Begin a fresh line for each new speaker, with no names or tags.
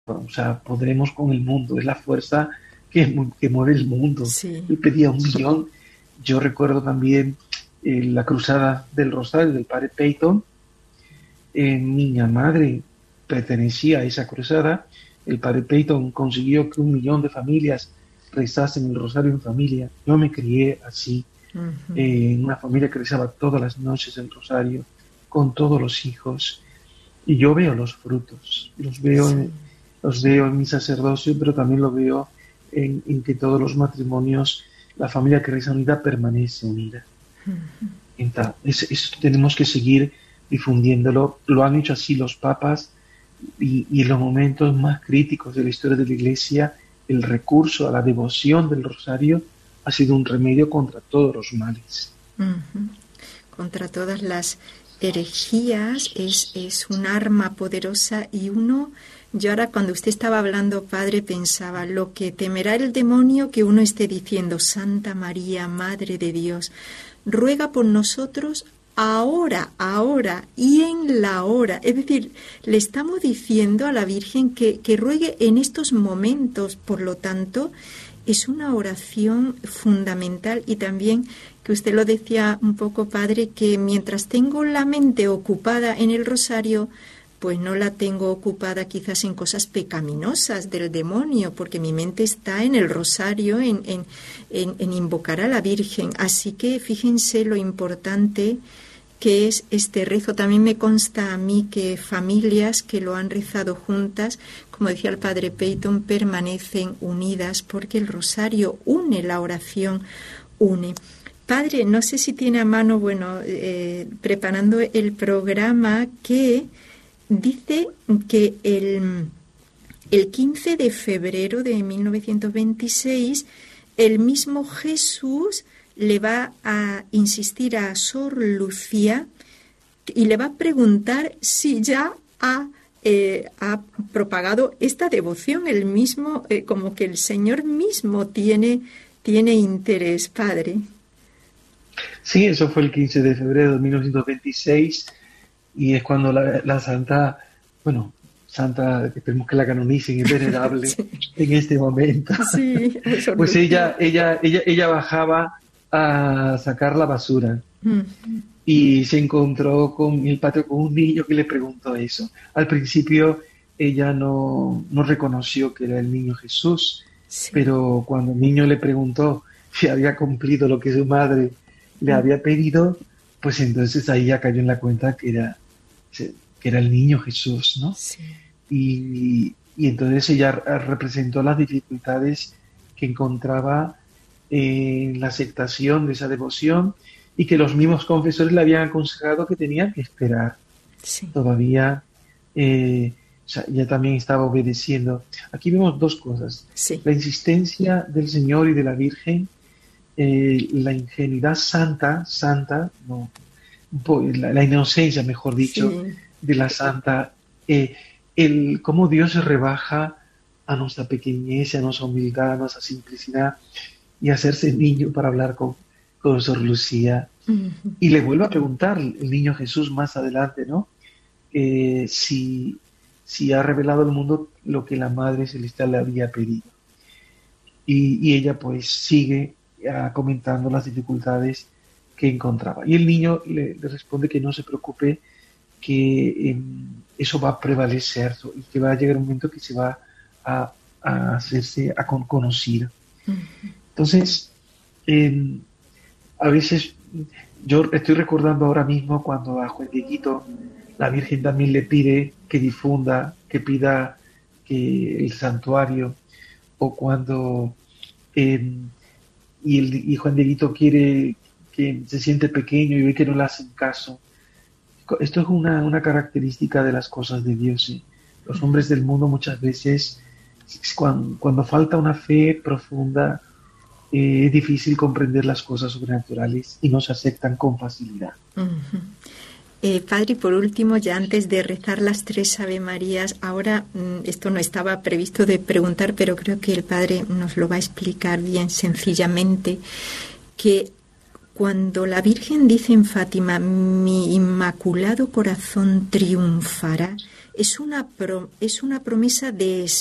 o sea, podremos con el mundo, es la fuerza que mueve el mundo.
Sí.
Él pedía 1 millón. Yo recuerdo también la cruzada del Rosario del padre Peyton. Niña madre pertenecía a esa cruzada. El padre Peyton consiguió que 1 millón de familias rezasen el Rosario en familia. Yo me crié así,
Ujú.
en una familia que rezaba todas las noches el Rosario, con todos los hijos. Y yo veo los frutos,
Sí.
los veo en mi sacerdocio, pero también lo veo en que todos los matrimonios, la familia que reza unida permanece unida. Entonces, eso tenemos que seguir difundiéndolo. Lo han hecho así los papas y en los momentos más críticos de la historia de la Iglesia, el recurso a la devoción del rosario ha sido un remedio contra todos los males.
Ujú. Contra todas las herejías es un arma poderosa y yo ahora cuando usted estaba hablando, padre, pensaba lo que temerá el demonio que uno esté diciendo: Santa María, Madre de Dios, ruega por nosotros ahora y en la hora. Es decir, le estamos diciendo a la Virgen que ruegue en estos momentos. Por lo tanto, es una oración fundamental. Y también, que usted lo decía un poco, padre, que mientras tengo la mente ocupada en el rosario, pues no la tengo ocupada quizás en cosas pecaminosas del demonio, porque mi mente está en el rosario, en invocar a la Virgen. Así que fíjense lo importante que es este rezo. También me consta a mí que familias que lo han rezado juntas, como decía el padre Peyton, permanecen unidas, porque el rosario une, la oración une. Padre, no sé si tiene a mano, preparando el programa, que dice que el 15 de febrero de 1926 el mismo Jesús le va a insistir a Sor Lucía y le va a preguntar si ya ha propagado esta devoción. El mismo, como que el Señor mismo tiene interés, padre.
Sí, eso fue el 15 de febrero de 1926 y es cuando la santa, bueno, santa, esperemos que la canonicen, es venerable
Sí,
en este momento.
sí, Sor
Pues
Lucía.
ella bajaba a sacar la basura
Mm,
y se encontró en el patio con un niño que le preguntó eso. Al principio ella no reconoció que era el niño Jesús,
sí.
pero cuando el niño le preguntó si había cumplido lo que su madre le
Mm,
había pedido, pues entonces ahí ya cayó en la cuenta que era el niño Jesús, ¿no?
sí.
Y entonces ella representó las dificultades que encontraba en la aceptación de esa devoción y que los mismos confesores le habían aconsejado que tenía que esperar.
Sí,
Todavía o sea, ella también estaba obedeciendo. Aquí vemos dos cosas:
sí,
la insistencia del Señor y de la Virgen, la ingenuidad santa, no, la inocencia, mejor dicho,
sí.
de la santa, cómo Dios se rebaja a nuestra pequeñez, a nuestra humildad, a nuestra simplicidad y hacerse niño para hablar con Sor Lucía.
Ujú.
Y le vuelve a preguntar el niño Jesús más adelante, ¿no? Si ha revelado al mundo lo que la Madre Celestial le había pedido. Y ella pues sigue comentando las dificultades que encontraba. Y el niño le responde que no se preocupe, que eso va a prevalecer y que va a llegar un momento que se va a hacerse conocido. Entonces, eh, a veces yo estoy recordando ahora mismo cuando a Juan Dieguito la Virgen también le pide que difunda, que pida que el santuario, o cuando y Juan Dieguito quiere, que se siente pequeño y ve que no le hacen caso. Esto es una característica de las cosas de Dios. ¿Sí? Los hombres del mundo muchas veces, cuando falta una fe profunda, es difícil comprender las cosas sobrenaturales y no se aceptan con facilidad.
Ujú. Padre, y por último, ya antes de rezar las 3 Ave Marías, ahora esto no estaba previsto de preguntar, pero creo que el Padre nos lo va a explicar bien sencillamente, que cuando la Virgen dice en Fátima: mi inmaculado corazón triunfará, es una promesa de